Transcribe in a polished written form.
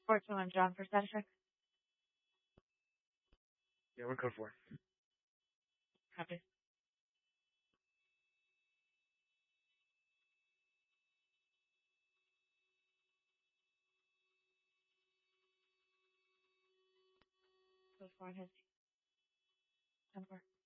421 John for status check. Yeah, we're code 4. Copy. Code 4 has 10-4.